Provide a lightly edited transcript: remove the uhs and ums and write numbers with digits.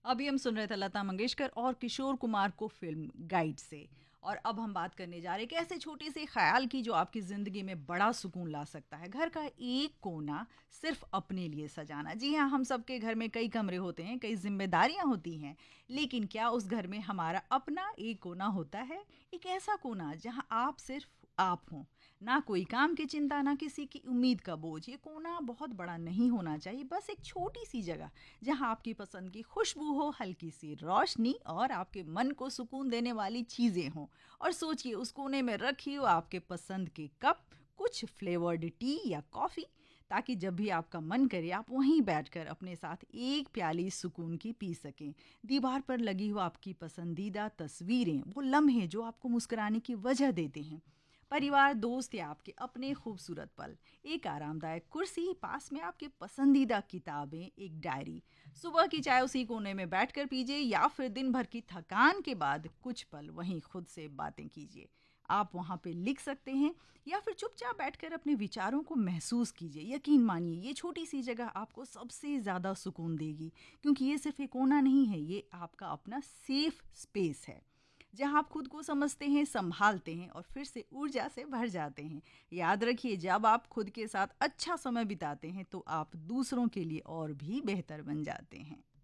अभी हम सुन रहे थे लता मंगेशकर और किशोर कुमार को फिल्म गाइड से। और अब हम बात करने जा रहे हैं कि ऐसे छोटे से ख्याल की जो आपकी ज़िंदगी में बड़ा सुकून ला सकता है। घर का एक कोना सिर्फ अपने लिए सजाना। जी हाँ, हम सबके घर में कई कमरे होते हैं, कई जिम्मेदारियां होती हैं, लेकिन क्या उस घर में हमारा अपना एक कोना होता है? एक ऐसा कोना जहां आप सिर्फ आप हों, ना कोई काम की चिंता, ना किसी की उम्मीद का बोझ। ये कोना बहुत बड़ा नहीं होना चाहिए, बस एक छोटी सी जगह जहां आपकी पसंद की खुशबू हो, हल्की सी रोशनी और आपके मन को सुकून देने वाली चीजें हों। और सोचिए, उस कोने में रखी हो आपके पसंद के कप, कुछ फ्लेवर्ड टी या कॉफी, ताकि जब भी आपका मन करे आप वहीं बैठकर अपने साथ एक प्याली सुकून की पी सकें। दीवार पर लगी हो आपकी पसंदीदा तस्वीरें, वो लम्हे जो आपको मुस्कुराने की वजह देते हैं। परिवार, दोस्त या आपके अपने खूबसूरत पल, एक आरामदायक कुर्सी, पास में आपके पसंदीदा किताबें, एक डायरी। सुबह की चाय उसी कोने में बैठकर पीजिए या फिर दिन भर की थकान के बाद कुछ पल वहीं खुद से बातें कीजिए। आप वहाँ पे लिख सकते हैं या फिर चुपचाप बैठकर अपने विचारों को महसूस कीजिए। यकीन मानिए, ये छोटी सी जगह आपको सबसे ज़्यादा सुकून देगी, क्योंकि ये सिर्फ एक कोना नहीं है, ये आपका अपना सेफ स्पेस है जहां आप खुद को समझते हैं, संभालते हैं और फिर से ऊर्जा से भर जाते हैं। याद रखिए, जब आप खुद के साथ अच्छा समय बिताते हैं तो आप दूसरों के लिए और भी बेहतर बन जाते हैं।